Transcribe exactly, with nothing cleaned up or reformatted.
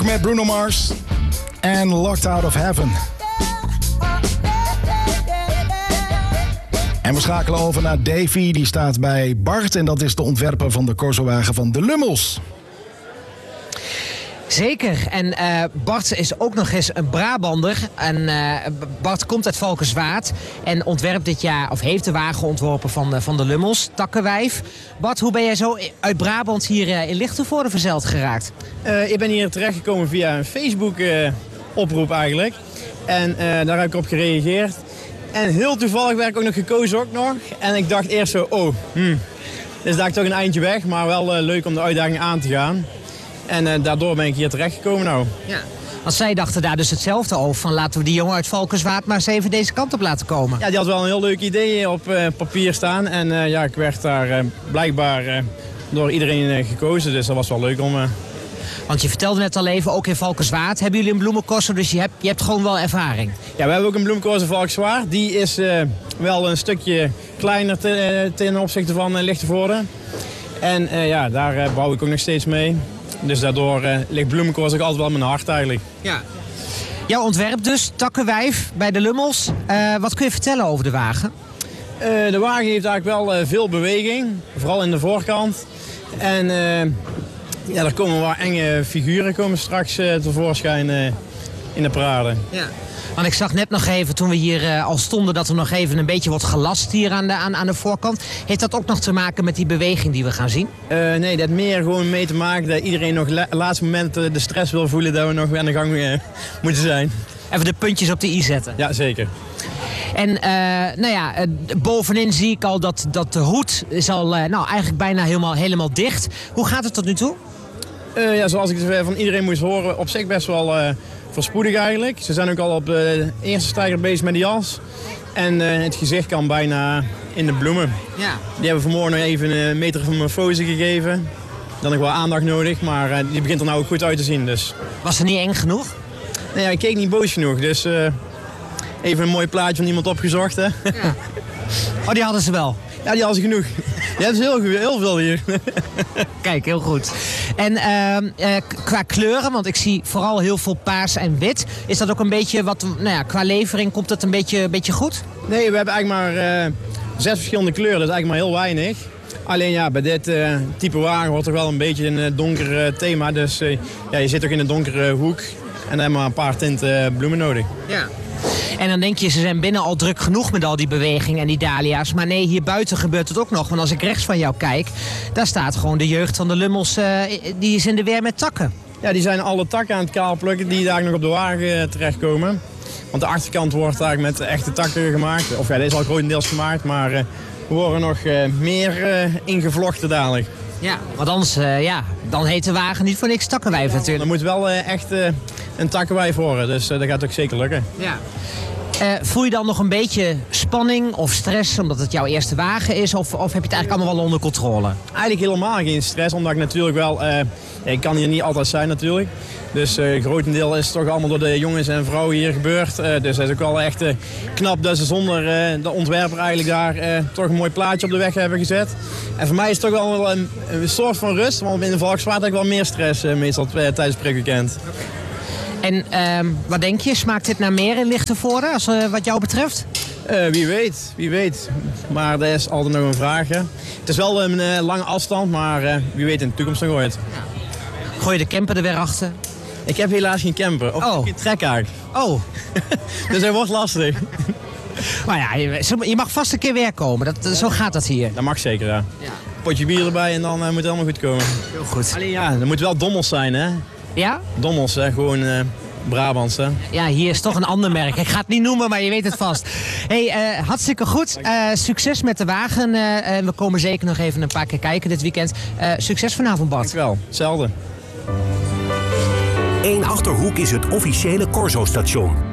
Met Bruno Mars en Locked Out of Heaven. En we schakelen over naar Davy, die staat bij Bart. En dat is de ontwerper van de Corsowagen van de Lummels. Zeker. En uh, Bart is ook nog eens een Brabander. En uh, Bart komt uit Valkenswaard en ontwerpt dit jaar, of heeft de wagen ontworpen van, uh, van de Lummels, Takkenwijf. Bart, hoe ben jij zo uit Brabant hier uh, in Lichtenvoorde verzeild geraakt? Uh, ik ben hier terechtgekomen via een Facebook uh, oproep eigenlijk. En uh, daar heb ik op gereageerd. En heel toevallig werd ik ook nog gekozen ook nog. En ik dacht eerst zo, oh, hmm. dus daar toch een eindje weg, maar wel uh, leuk om de uitdaging aan te gaan. En uh, daardoor ben ik hier terechtgekomen nou. Ja. Want zij dachten daar dus hetzelfde over. Van laten we die jongen uit Valkenswaard maar eens even deze kant op laten komen. Ja, die had wel een heel leuk idee op uh, papier staan. En uh, ja, ik werd daar uh, blijkbaar uh, door iedereen uh, gekozen. Dus dat was wel leuk om... Uh... Want je vertelde net al even, ook in Valkenswaard hebben jullie een bloemencorso. Dus je hebt, je hebt gewoon wel ervaring. Ja, we hebben ook een bloemencorso Valkenswaard. Die is uh, wel een stukje kleiner te, uh, ten opzichte van uh, Lichtenvoorde. En uh, ja, daar uh, bouw ik ook nog steeds mee. Dus daardoor uh, ligt bloemencorso ook altijd wel in mijn hart eigenlijk. Ja. Jouw ontwerp dus, Takkenwijf bij de Lummels. Uh, wat kun je vertellen over de wagen? Uh, de wagen heeft eigenlijk wel uh, veel beweging. Vooral in de voorkant. En uh, ja, er komen wel enge figuren komen straks uh, tevoorschijn uh, in de parade. Ja. Want ik zag net nog even, toen we hier uh, al stonden, dat er nog even een beetje wordt gelast hier aan de, aan, aan de voorkant. Heeft dat ook nog te maken met die beweging die we gaan zien? Uh, nee, dat meer gewoon mee te maken dat iedereen nog la- laatste moment uh, de stress wil voelen dat we nog weer aan de gang uh, moeten zijn. Even de puntjes op de i zetten. Ja, zeker. En uh, nou ja, uh, bovenin zie ik al dat, dat de hoed is al uh, nou, eigenlijk bijna helemaal, helemaal dicht. Hoe gaat het tot nu toe? Uh, ja, zoals ik van iedereen moest horen, op zich best wel uh, voorspoedig eigenlijk. Ze zijn ook al op de eerste stijger bezig met de jas. En uh, het gezicht kan bijna in de bloemen. Ja. Die hebben vanmorgen nog even een metamorfose gegeven. Dan nog wel aandacht nodig, maar uh, die begint er nou ook goed uit te zien. Dus. Was er niet eng genoeg? Nee, ja, ik keek niet boos genoeg, dus uh, even een mooi plaatje van iemand opgezocht. Hè? Ja. Oh, die hadden ze wel? Ja, die hadden ze genoeg. Je hebt heel, heel veel hier. Kijk, heel goed. En uh, uh, qua kleuren, want ik zie vooral heel veel paars en wit. Is dat ook een beetje wat, nou ja, qua levering komt het een beetje, een beetje goed? Nee, we hebben eigenlijk maar uh, zes verschillende kleuren, dat is eigenlijk maar heel weinig. Alleen ja, bij dit uh, type wagen wordt er wel een beetje een uh, donker uh, thema. Dus uh, ja, je zit ook in een donkere hoek en dan hebben we maar een paar tinten uh, bloemen nodig. Ja. En dan denk je, ze zijn binnen al druk genoeg met al die beweging en die dahlia's. Maar nee, hier buiten gebeurt het ook nog. Want als ik rechts van jou kijk, daar staat gewoon de jeugd van de Lummels, uh, die is in de weer met takken. Ja, die zijn alle takken aan het kaalplukken die daar nog op de wagen uh, terechtkomen. Want de achterkant wordt eigenlijk met echte takken gemaakt. Of ja, deze is al grotendeels gemaakt, maar uh, er worden nog uh, meer uh, ingevlochten dadelijk. Ja, want anders, uh, ja, dan heet de wagen niet voor niks Takkenwijf natuurlijk. Er moet wel uh, echt uh, een Takkenwijf worden, dus uh, dat gaat ook zeker lukken. Ja. Uh, voel je dan nog een beetje spanning of stress omdat het jouw eerste wagen is? Of, of heb je het eigenlijk allemaal wel onder controle? Eigenlijk helemaal geen stress, omdat ik natuurlijk wel... Uh, ik kan hier niet altijd zijn natuurlijk. Dus uh, grotendeel is het toch allemaal door de jongens en vrouwen hier gebeurd. Uh, dus het is ook wel echt uh, knap dat ze zonder uh, de ontwerper eigenlijk daar uh, toch een mooi plaatje op de weg hebben gezet. En voor mij is het toch wel een, een soort van rust, want in de Valkenswaard heb ik wel meer stress uh, meestal uh, tijdens het prikweekend. En uh, wat denk je, smaakt dit naar meer in Lichtenvoorde, als, uh, wat jou betreft? Uh, wie weet, wie weet. Maar dat is altijd nog een vraag. Hè. Het is wel een uh, lange afstand, maar uh, wie weet in de toekomst nog ooit. Gooi je de camper er weer achter? Ik heb helaas geen camper, of oh. geen trekhaak. Oh. Dus dat wordt lastig. Maar ja, je, je mag vast een keer weer komen, dat, ja. Zo gaat dat hier. Dat mag zeker, ja. Ja. Potje bier erbij en dan uh, moet het allemaal goed komen. Heel goed. Alleen ja, er moeten wel dommels zijn, hè? Ja? Dommels, hè? Gewoon uh, Brabants, hè? Ja, hier is toch een ander merk. Ik ga het niet noemen, maar je weet het vast. Hey, uh, hartstikke goed. Uh, succes met de wagen. Uh, uh, we komen zeker nog even een paar keer kijken dit weekend. Uh, succes vanavond, Bart. Dankjewel. Hetzelfde. Eén Achterhoek is het officiële Corso-station.